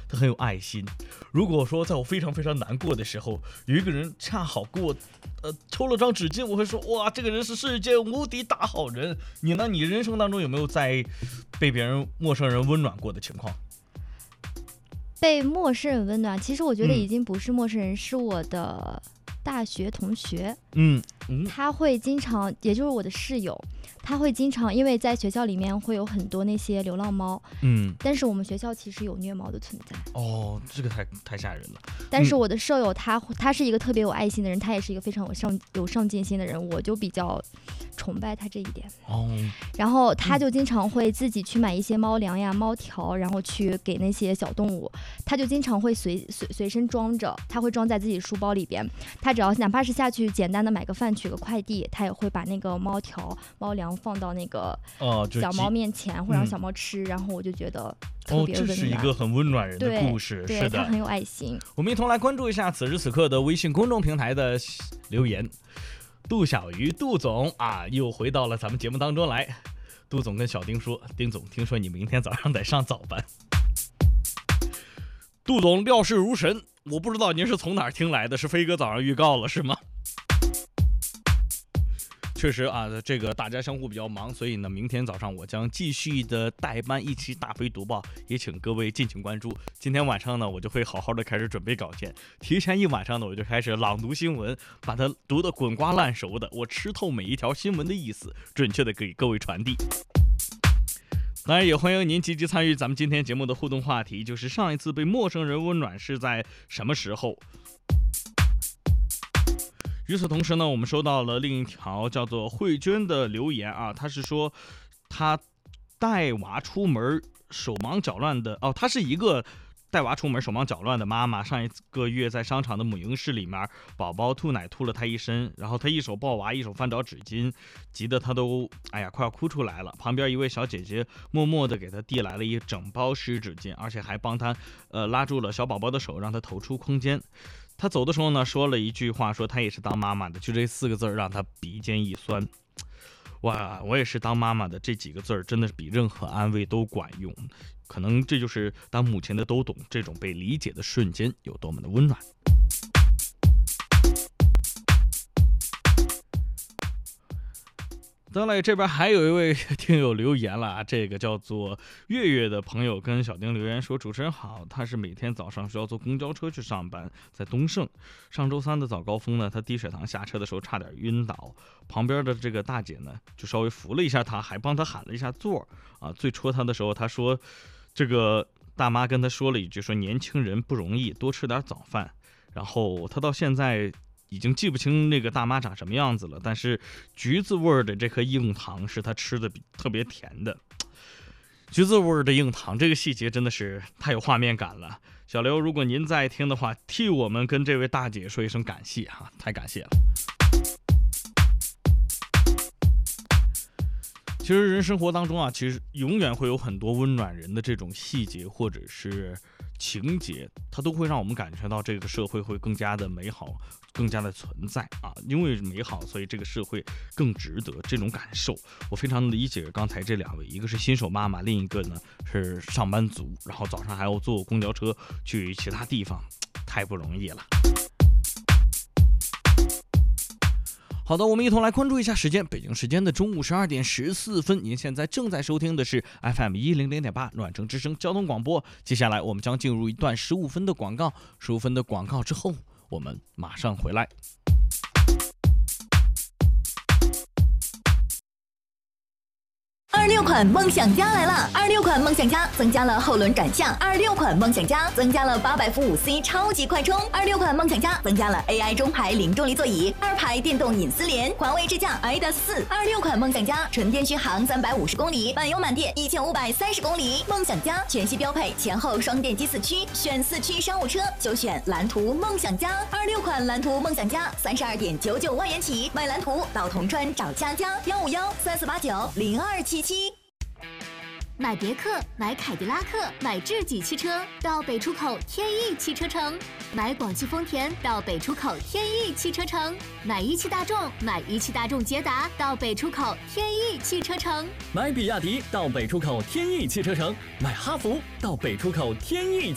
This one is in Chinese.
他很有爱心。如果说在我非常非常难过的时候，有一个人恰好给我抽了张纸巾，我会说哇，这个人是世界无敌大好人。你呢？你人生当中有没有在被别人陌生人温暖过的情况？ 被陌生人温暖，其实我觉得已经不是陌生人，是我的大学同学。他会经常，也就是我的室友，他会经常，因为在学校里面会有很多那些流浪猫，但是我们学校其实有虐猫的存在。 哦，这个太吓人了。 但是我的舍友他是一个特别有爱心的人，他也是一个非常有上进心的人，我就比较崇拜他这一点。然后他就经常会自己去买一些猫粮呀、猫条，然后去给那些小动物。他就经常会随身装着，他会装在自己书包里边。他只要哪怕是下去简单的买个饭、取个快递，他也会把那个猫条、猫粮放到那个小猫面前，会让小猫吃。然后我就觉得特别温暖。 这是一个很温暖人的故事。 对， 是的， 他很有爱心。 我们一同来关注一下此时此刻的微信公众平台的留言。杜小鱼杜总又回到了咱们节目当中来。杜总跟小丁说，丁总，听说你明天早上得上早班。杜总料事如神，我不知道您是从哪儿听来的，是飞哥早上预告了是吗？确实这个大家相互比较忙，所以呢，明天早上我将继续的代班一期大飞读报，也请各位敬请关注。今天晚上呢，我就会好好的开始准备稿件，提前一晚上呢，我就开始朗读新闻，把它读得滚瓜烂熟的，我吃透每一条新闻的意思，准确的给各位传递。当然也欢迎您积极参与咱们今天节目的互动话题，就是上一次被陌生人温暖是在什么时候？与此同时呢，我们收到了另一条叫做慧娟的留言她是说她带娃出门手忙脚乱的她是一个带娃出门手忙脚乱的妈妈。上一个月在商场的母婴室里面，宝宝吐奶吐了她一身，然后她一手抱娃一手翻找纸巾，急得她都快要哭出来了。旁边一位小姐姐默默地给她递来了一整包湿纸巾，而且还帮她拉住了小宝宝的手，让她投出空间。他走的时候呢，说了一句话，说他也是当妈妈的，就这4个字让他鼻尖一酸。哇，我也是当妈妈的，这几个字真的是比任何安慰都管用。可能这就是当母亲的都懂，这种被理解的瞬间有多么的温暖。当然这边还有一位听友留言了，这个叫做月月的朋友跟小丁留言说，主持人好，他是每天早上需要坐公交车去上班，在东胜。上周3的早高峰呢，他低血糖下车的时候差点晕倒，旁边的这个大姐呢就稍微扶了一下他，还帮他喊了一下座最戳他的时候，他说这个大妈跟他说了一句，说年轻人不容易，多吃点早饭。然后他到现在已经记不清那个大妈长什么样子了，但是橘子味的这颗硬糖是她吃的特别甜的。橘子味的硬糖，这个细节真的是太有画面感了。小刘，如果您在听的话，替我们跟这位大姐说一声感谢太感谢了。其实人生活当中其实永远会有很多温暖人的这种细节或者是情节，它都会让我们感觉到这个社会会更加的美好，更加的存在因为美好，所以这个社会更值得这种感受。我非常理解刚才这2位，一个是新手妈妈，另一个呢是上班族，然后早上还要坐公交车去其他地方，太不容易了。好的，我们一同来关注一下时间，北京时间的中午12点14分，您现在正在收听的是 FM 100.8暖城之声交通广播。接下来我们将进入一段15分的广告，15分的广告之后，我们马上回来。 26款梦想家来了！26款梦想家增加了后轮转向，26款梦想家增加了800伏5C 超级快充，26款梦想家增加了 AI 中排零重力座椅，2排电动隐私联，环卫智驾 ADAS4。26款梦想家纯电续航350公里，满油满电1530公里。梦想家全系标配前后双电机4驱，选4驱商务车就选蓝图梦想家。26款蓝图梦想家32.99万元起，买蓝图到铜川找佳佳15134890277。 买别克，买凯迪拉克，买智己汽车到北出口天翼汽车城，买广汽丰田到北出口天翼汽车城，买一汽大众，买一汽大众捷达到北出口天翼汽车城， 买比亚迪到北出口天翼汽车城，买哈弗到北出口天翼汽